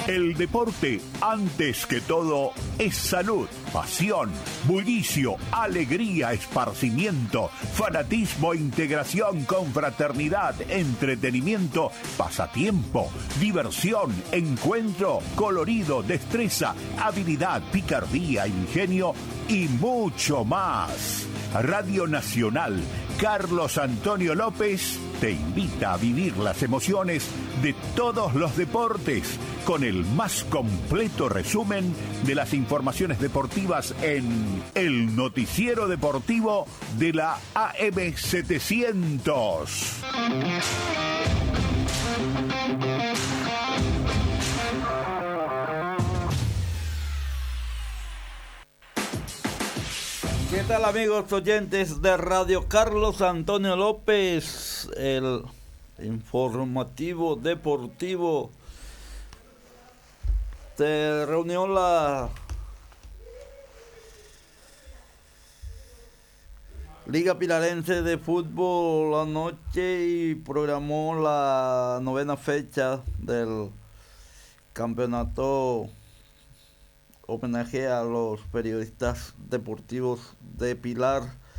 El deporte, antes que todo, es salud, pasión, bullicio, alegría, esparcimiento, fanatismo, integración, confraternidad, entretenimiento, pasatiempo, diversión, encuentro, colorido, destreza, habilidad, picardía, ingenio y mucho más. Radio Nacional Carlos Antonio López te invita a vivir las emociones de todos los deportes con el más completo resumen de las informaciones deportivas en el noticiero deportivo de la AM700. ¿Qué tal, amigos oyentes de Radio Carlos Antonio López? El informativo deportivo. Se reunió la Liga Pilarense de Fútbol anoche y programó la 9ª fecha del campeonato homenaje a los periodistas deportivos de Pilar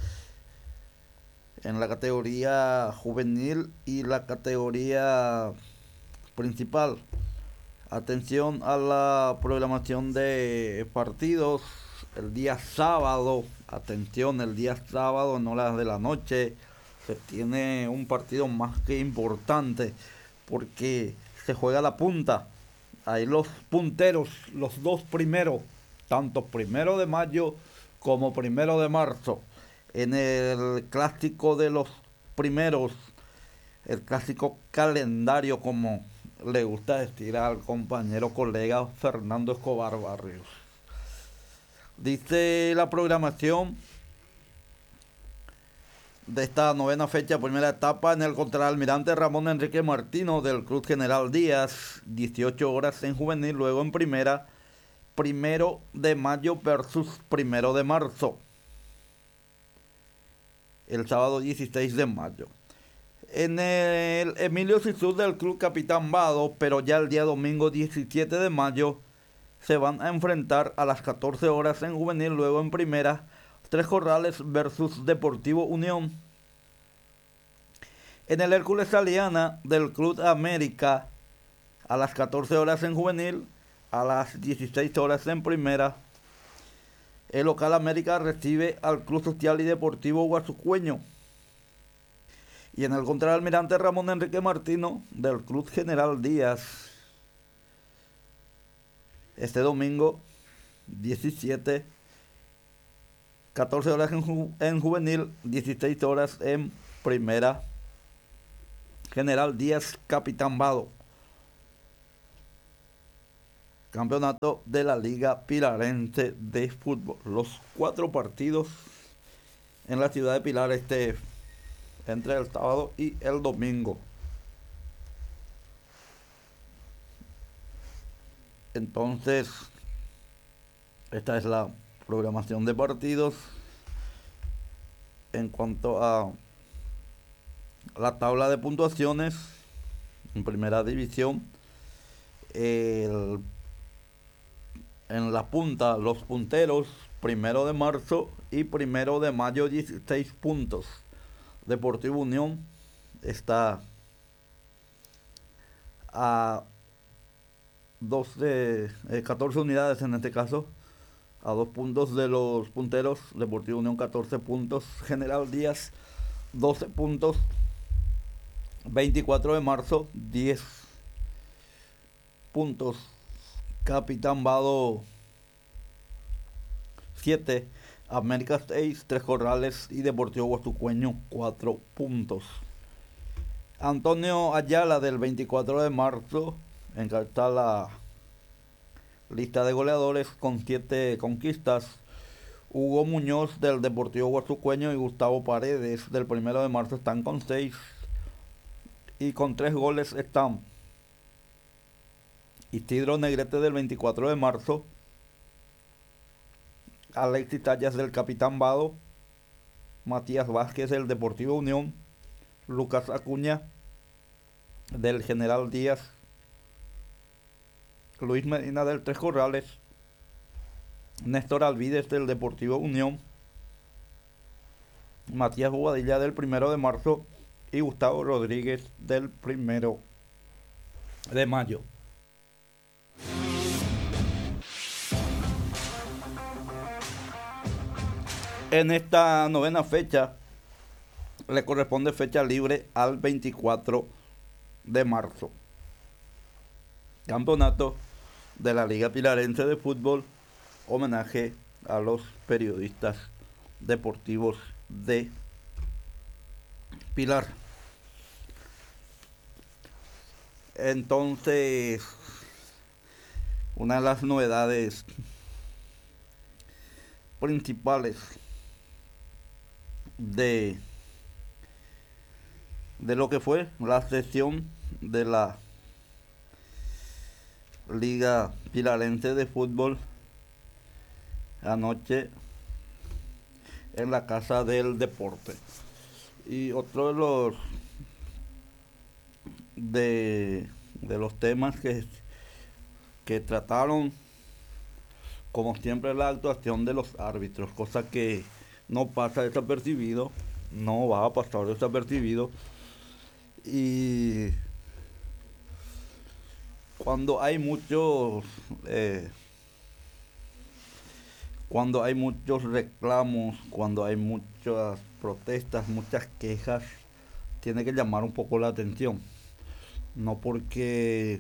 en la categoría juvenil y la categoría principal. Atención a la programación de partidos el día sábado. Atención, el día sábado, en horas de la noche, se tiene un partido más que importante porque se juega la punta. Ahí los punteros, los dos primeros, tanto 1 de mayo como 1 de marzo. En el clásico de los primeros, el clásico calendario, como le gusta decir al compañero colega Fernando Escobar Barrios. Dice la programación de esta 9ª fecha, primera etapa, en el contraalmirante Ramón Enrique Martino del Club General Díaz, 18 horas en juvenil, luego en primera, 1 de mayo versus 1 de marzo, el sábado 16 de mayo. En el Emilio Cisur del Club Capitán Vado, pero ya el día domingo 17 de mayo, se van a enfrentar a las 14 horas en juvenil, luego en primera, Tres Corrales versus Deportivo Unión. En el Hércules Aliana del Club América, a las 14 horas en juvenil, a las 16 horas en primera, el local América recibe al Club Social y Deportivo Guasucueño. Y en el contraalmirante Ramón Enrique Martino del Club General Díaz, este domingo 17, 14 horas en juvenil, 16 horas en primera, General Díaz Capitán Vado. Campeonato de la Liga Pilarense de Fútbol. Los 4 partidos en la ciudad de Pilar entre el sábado y el domingo. Entonces, esta es la programación de partidos. En cuanto a la tabla de puntuaciones, en primera división, en la punta, los punteros, 1 de marzo y 1 de mayo, 16 puntos. Deportivo Unión está a 14 unidades en este caso, a 2 puntos de los punteros. Deportivo Unión 14 puntos, General Díaz 12 puntos, 24 de marzo 10 puntos, Capitán Vado 7, América 6, Tres Corrales y Deportivo Guasucueño 4 puntos. Antonio Ayala del 24 de marzo encabeza la lista de goleadores con 7 conquistas. Hugo Muñoz del Deportivo Guasucueño y Gustavo Paredes del 1 de marzo están con 6. Y con 3 goles están Isidro Negrete del 24 de marzo, Alexis Tallas del Capitán Vado, Matías Vázquez del Deportivo Unión, Lucas Acuña del General Díaz, Luis Medina del Tres Corrales, Néstor Alvides del Deportivo Unión, Matías Bobadilla del 1 de Marzo y Gustavo Rodríguez del 1 de Mayo. En esta novena fecha le corresponde fecha libre al 24 de marzo. Campeonato de la Liga Pilarense de Fútbol, homenaje a los periodistas deportivos de Pilar. Entonces, una de las novedades principales de lo que fue la sesión de la Liga Pilarense de Fútbol anoche en la Casa del Deporte. Y otro de los temas que trataron, como siempre, la actuación de los árbitros, cosa que no pasa desapercibido, no va a pasar desapercibido. Y cuando hay muchos reclamos, cuando hay muchas protestas, muchas quejas, tiene que llamar un poco la atención. No porque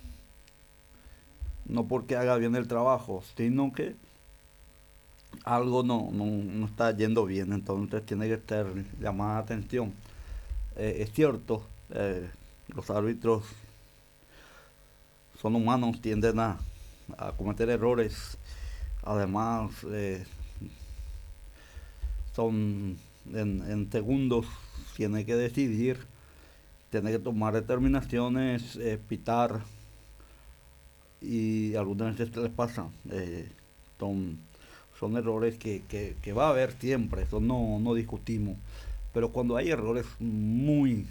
haga bien el trabajo, sino que algo no está yendo bien, entonces tiene que estar llamada la atención. Es cierto, los árbitros son humanos, tienden a cometer errores. Además, son en segundos, tiene que decidir, tiene que tomar determinaciones, pitar, y algunas veces les pasan. Son errores que va a haber siempre, eso no discutimos. Pero cuando hay errores muy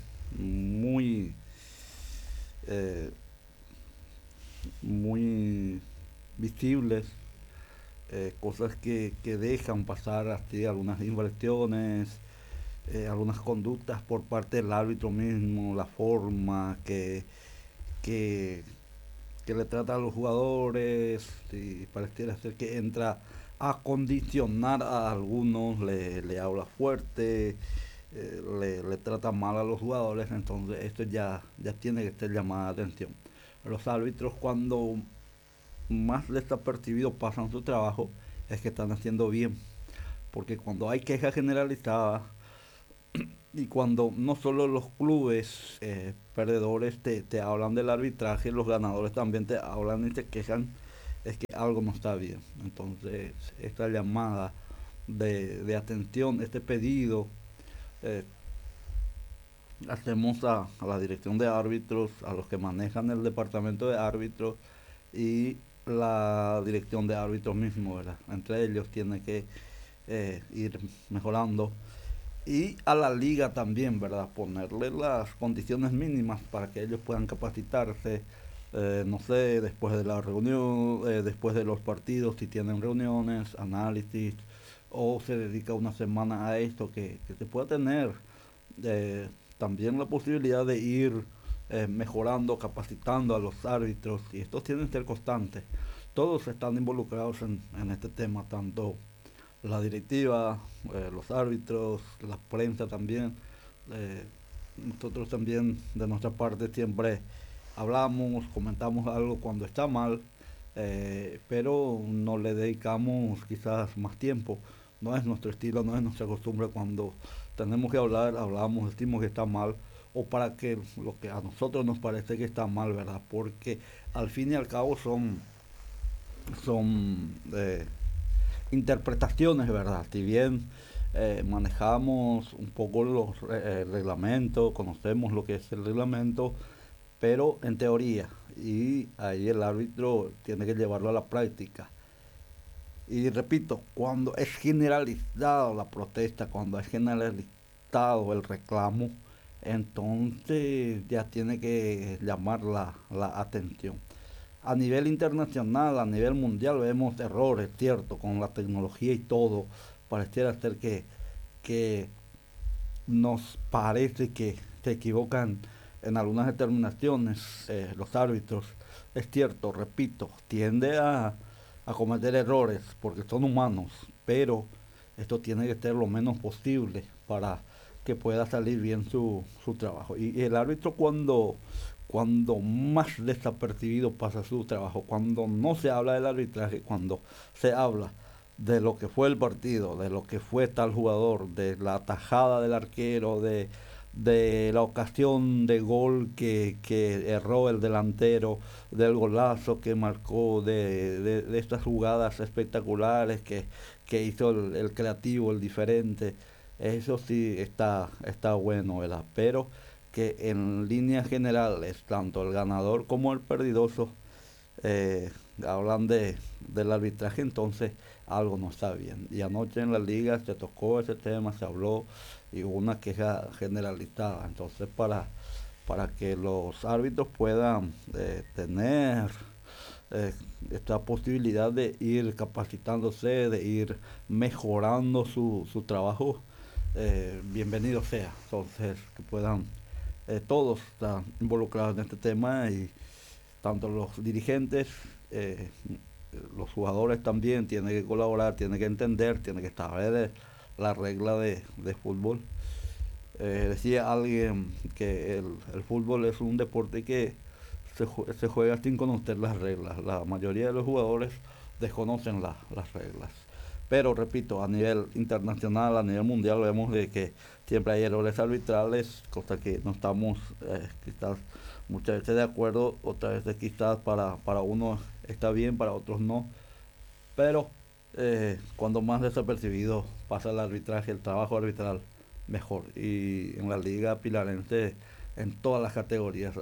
visibles, cosas que dejan pasar así algunas infracciones, algunas conductas por parte del árbitro mismo, la forma que le trata a los jugadores, y pareciera ser que entra a condicionar a algunos, le habla fuerte, le trata mal a los jugadores. Entonces esto ya tiene que ser llamada la atención. Los árbitros, cuando más desapercibidos pasan su trabajo, es que están haciendo bien, porque cuando hay quejas generalizadas y cuando no solo los clubes perdedores te hablan del arbitraje, los ganadores también te hablan y te quejan, es que algo no está bien. Entonces esta llamada de atención, este pedido, hacemos a la dirección de árbitros, a los que manejan el departamento de árbitros y la dirección de árbitros mismo, ¿verdad? Entre ellos tiene que ir mejorando, y a la liga también, ¿verdad? Ponerle las condiciones mínimas para que ellos puedan capacitarse, no sé, después de la reunión, después de los partidos, si tienen reuniones, análisis, o se dedica una semana a esto, que se pueda tener también la posibilidad de ir mejorando, capacitando a los árbitros, y estos tienen que ser constantes. Todos están involucrados en este tema, tanto la directiva, los árbitros, la prensa también. Nosotros también, de nuestra parte, siempre hablamos, comentamos algo cuando está mal, pero no le dedicamos quizás más tiempo. No es nuestro estilo, no es nuestra costumbre. Cuando tenemos que hablar, hablamos, decimos que está mal, o para que lo que a nosotros nos parece que está mal, ¿verdad? Porque al fin y al cabo son interpretaciones, ¿verdad? Si bien manejamos un poco los reglamentos, conocemos lo que es el reglamento, pero en teoría, y ahí el árbitro tiene que llevarlo a la práctica. Y repito, cuando es generalizado la protesta, cuando es generalizado el reclamo, entonces ya tiene que llamar la atención. a nivel internacional, a nivel mundial, vemos errores, cierto, con la tecnología y todo. Pareciera ser que nos parece que se equivocan en algunas determinaciones los árbitros. Es cierto, repito, tiende a cometer errores porque son humanos, pero esto tiene que ser lo menos posible para que pueda salir bien su trabajo. Y el árbitro cuando más desapercibido pasa su trabajo, cuando no se habla del arbitraje, cuando se habla de lo que fue el partido, de lo que fue tal jugador, de la tajada del arquero, de la ocasión de gol que erró el delantero, del golazo que marcó, de estas jugadas espectaculares que hizo el creativo, el diferente. Eso sí está bueno, ¿verdad? Pero que en líneas generales, tanto el ganador como el perdidoso hablan del arbitraje, entonces algo no está bien. Y anoche en la liga se tocó ese tema, se habló y hubo una queja generalizada. Entonces para que los árbitros puedan tener esta posibilidad de ir capacitándose, de ir mejorando su trabajo, bienvenido sea. Entonces que puedan todos estar involucrados en este tema y tanto los dirigentes, los jugadores también tienen que colaborar, tienen que entender, tienen que saber la regla de fútbol. Decía alguien que el fútbol es un deporte que se juega sin conocer las reglas. La mayoría de los jugadores desconocen las reglas. Pero repito, a nivel internacional, a nivel mundial, vemos de que siempre hay errores arbitrales, cosa que no estamos quizás muchas veces de acuerdo, otras veces quizás para uno está bien, para otros no. Pero cuando más desapercibido pasa el arbitraje, el trabajo arbitral, mejor. Y en la liga pilarense, en todas las categorías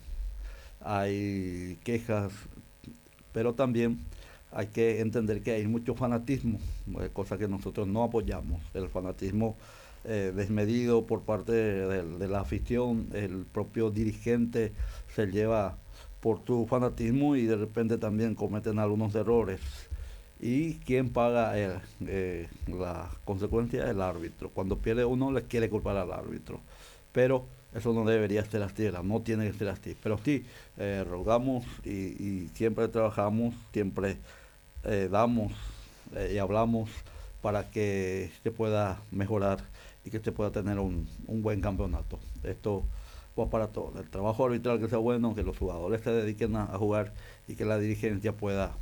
hay quejas, pero también hay que entender que hay mucho fanatismo, cosa que nosotros no apoyamos. El fanatismo desmedido por parte de la afición, el propio dirigente se lleva por su fanatismo y de repente también cometen algunos errores. ¿Y quién paga la consecuencia? El árbitro. Cuando pierde uno le quiere culpar al árbitro. Pero eso no debería ser así, no tiene que ser así. Pero sí, rogamos y siempre trabajamos, siempre damos y hablamos para que se pueda mejorar y que se pueda tener un buen campeonato. Esto va para todo. El trabajo arbitral que sea bueno, que los jugadores se dediquen a jugar y que la dirigencia pueda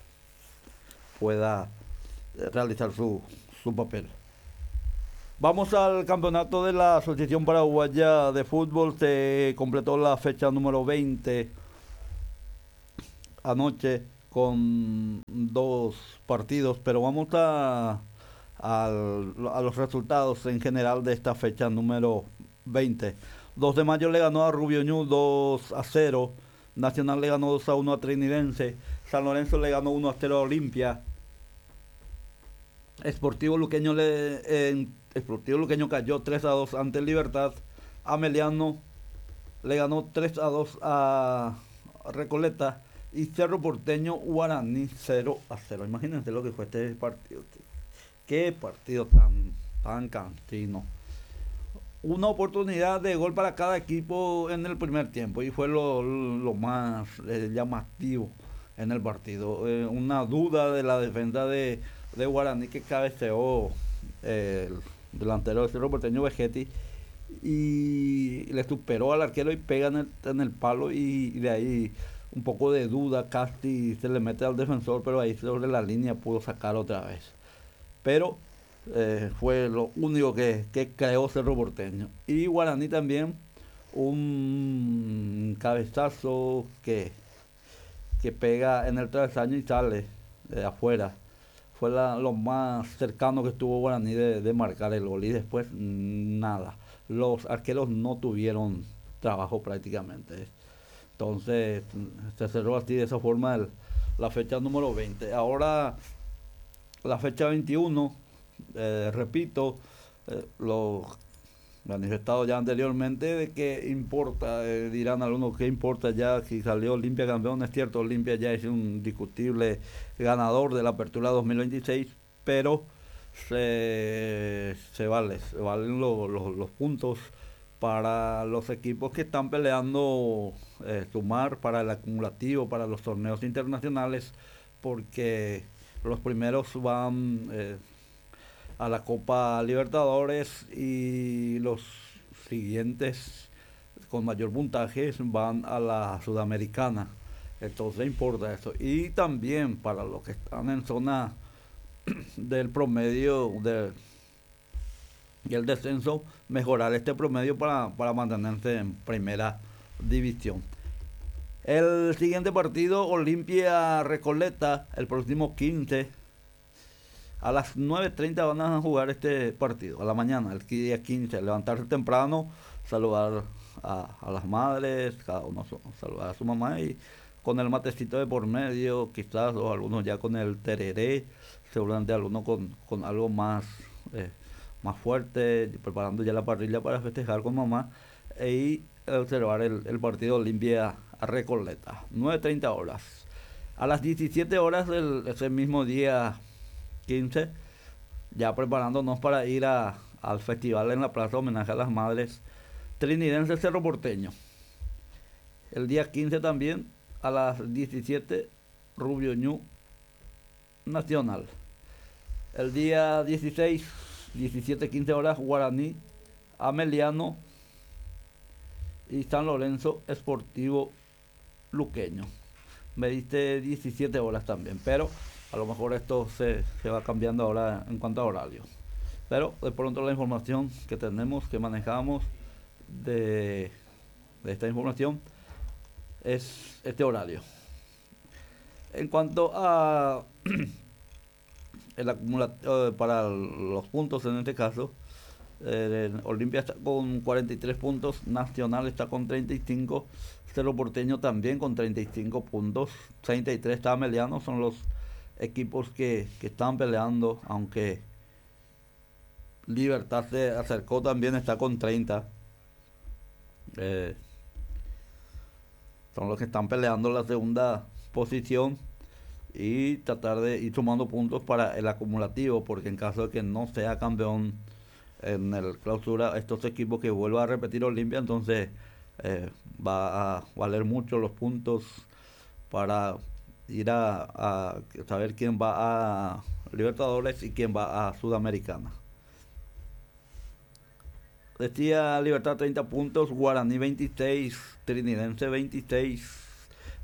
realizar su papel. Vamos al campeonato de la Asociación Paraguaya de Fútbol. Se completó la fecha número 20 anoche con 2 partidos, pero vamos a los resultados en general de esta fecha número 20. 2 de mayo le ganó a Rubio Ñu 2-0. Nacional le ganó 2-1 a Trinidense. San Lorenzo le ganó 1-0 a Olimpia. Sportivo Luqueño cayó 3-2 ante Libertad. Ameliano le ganó 3-2 a Recoleta. Y Cerro Porteño Guaraní 0-0. Imagínense lo que fue este partido. Qué partido tan cansino. Una oportunidad de gol para cada equipo en el primer tiempo y fue lo más llamativo en el partido. Una duda de la defensa de Guaraní que cabeceó el delantero de Cerro Porteño Vegetti y le superó al arquero y pega en el palo y de ahí un poco de duda, casi se le mete al defensor, pero ahí sobre la línea pudo sacar otra vez. Pero fue lo único que creó Cerro Porteño. Y Guaraní también, un cabezazo que pega en el travesaño y sale afuera. Fue lo más cercano que estuvo Guaraní de marcar el gol. Y después nada. Los arqueros no tuvieron trabajo prácticamente. Entonces se cerró así de esa forma la fecha número 20. Ahora la fecha 21, repito, los manifestado ya anteriormente de que importa, dirán algunos que importa ya si salió Olimpia campeón. Es cierto, Olimpia ya es un indiscutible ganador de la Apertura 2026, pero se valen los puntos para los equipos que están peleando sumar para el acumulativo, para los torneos internacionales, porque los primeros van a la Copa Libertadores y los siguientes con mayor puntaje van a la Sudamericana. Entonces importa eso. Y también para los que están en zona del promedio y el descenso, mejorar este promedio para mantenerse en primera división. El siguiente partido, Olimpia Recoleta, el próximo 15. A las 9:30 van a jugar este partido, a la mañana, el día 15. Levantarse temprano, saludar a las madres, cada uno saludar a su mamá y con el matecito de por medio, quizás, o algunos ya con el tereré, seguramente algunos con algo más fuerte, preparando ya la parrilla para festejar con mamá y observar el partido Olimpia Recoleta. 9:30 horas. A las 17 horas ese mismo día 15, ya preparándonos para ir al festival en la plaza homenaje a las madres Trinidense Cerro Porteño. El día 15 también a las 17, Rubio Ñu Nacional. El día 16, 17:15 horas, Guaraní Ameliano y San Lorenzo Esportivo Luqueño. Me diste 17 horas también, pero a lo mejor esto se va cambiando ahora en cuanto a horario. Pero de pronto la información que tenemos, que manejamos de esta información es este horario. En cuanto a el acumulativo para los puntos en este caso, Olimpia está con 43 puntos, Nacional está con 35, Cerro Porteño también con 35 puntos, 33 está Ameliano, son los equipos que están peleando, aunque Libertad se acercó, también está con 30. Son los que están peleando la segunda posición y tratar de ir sumando puntos para el acumulativo, porque en caso de que no sea campeón en el clausura, estos equipos que vuelva a repetir Olimpia, entonces va a valer mucho los puntos para ir a saber quién va a Libertadores y quién va a Sudamericana. Decía Libertad 30 puntos, Guaraní 26, Trinidense 26,